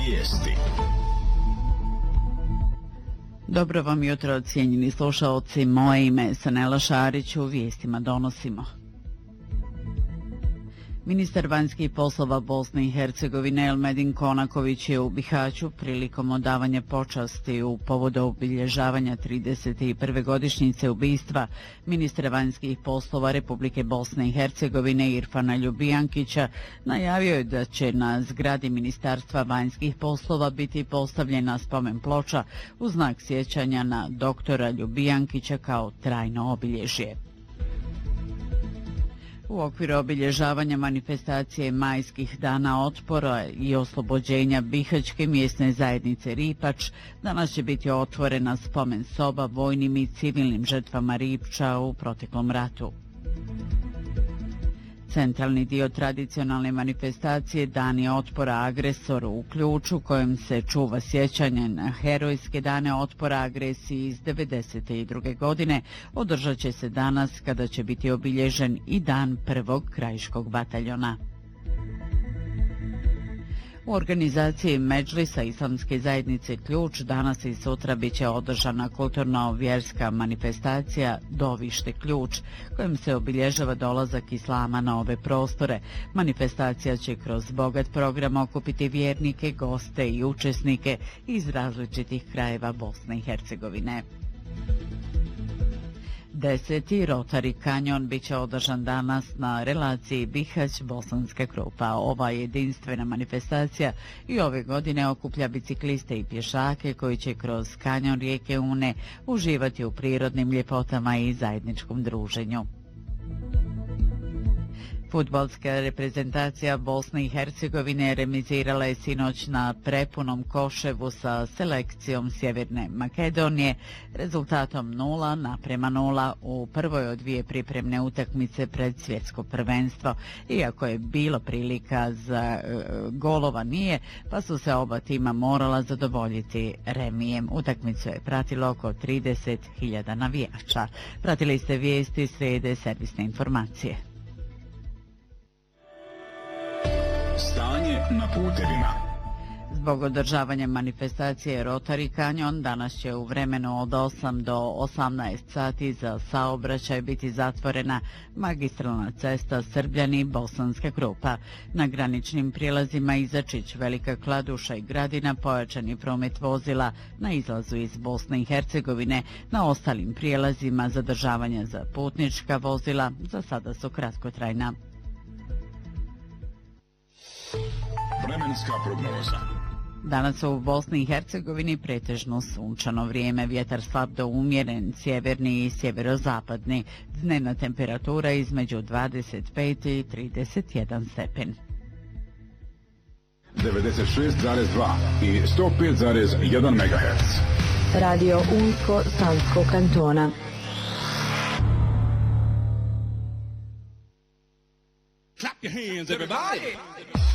Vijesti. Dobro vam jutro, cijenjeni slušaoci. Moje ime je Sanela Šarić, u vijestima donosimo. Ministar vanjskih poslova Bosne i Hercegovine Elmedin Konaković je u Bihaću prilikom odavanja počasti u povodu obilježavanja 31. godišnjice ubistva ministra vanjskih poslova Republike Bosne i Hercegovine Irfana Ljubijankića najavio je da će na zgradi Ministarstva vanjskih poslova biti postavljena spomen ploča u znak sjećanja na doktora Ljubijankića kao trajno obilježje. U okviru obilježavanja manifestacije majskih dana otpora i oslobođenja Bihaćke mjesne zajednice Ripač, danas će biti otvorena spomen soba vojnim i civilnim žrtvama Ripča u proteklom ratu. Centralni dio tradicionalne manifestacije Dani otpora agresoru u Ključu, kojem se čuva sjećanje na herojske dane otpora agresiji iz 1992. godine, održat će se danas kada će biti obilježen i dan prvog krajiškog bataljona. U organizaciji Medžlisa Islamske zajednice Ključ danas i sutra bit će održana kulturno-vjerska manifestacija Dovište Ključ, kojim se obilježava dolazak islama na ove prostore. Manifestacija će kroz bogat program okupiti vjernike, goste i učesnike iz različitih krajeva Bosne i Hercegovine. 10. Rotary kanjon bit će održan danas na relaciji Bihać-Bosanska Krupa. Ova jedinstvena manifestacija i ove godine okuplja bicikliste i pješake koji će kroz kanjon rijeke Une uživati u prirodnim ljepotama i zajedničkom druženju. Fudbalska reprezentacija Bosne i Hercegovine remizirala je sinoć na prepunom Koševu sa selekcijom Sjeverne Makedonije rezultatom 0:0 u prvoj od dvije pripremne utakmice pred svjetsko prvenstvo. Iako je bilo prilika za golova nije, pa su se oba tima morala zadovoljiti remijem. Utakmicu je pratilo oko 30.000 navijača. Pratili ste vijesti, slijede servisne informacije. Stanje na putevima. Zbog održavanja manifestacije Rotary kanjon danas će u vremenu od 8 do 18 sati za saobraćaj biti zatvorena magistralna cesta Srbljani-Bosanska Krupa. Na graničnim prijelazima Izačić, Velika Kladuša i Gradina pojačan je promet vozila na izlazu iz Bosne i Hercegovine. Na ostalim prijelazima zadržavanja za putnička vozila za sada su kratkotrajna. Vremenska prognoza. Danas u Bosni i Hercegovini pretežno sunčano vrijeme, vjetar slab do umjeren, sjeverni i sjeverozapadni, dnevna temperatura između 25 i 31 stepen. 96,2 i 105,1 MHz. Radio Unsko Sanskog kantona. Clap your hands, everybody.